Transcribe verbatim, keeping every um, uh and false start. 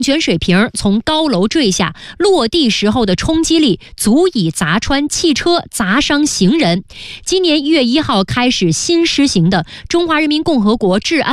安全水平从高楼坠下，落地时候的冲击力足以砸穿汽车，砸伤行人。今年一月一号开始新施行的《中华人民共和国治安